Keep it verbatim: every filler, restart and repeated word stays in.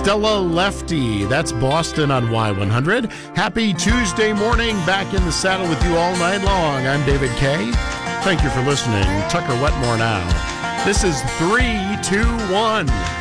Stella Lefty. That's Boston on Y one hundred. Happy Tuesday morning. Back in the saddle with you all night long. I'm David Kay. Thank you for listening. Tucker Wetmore now. This is three two one.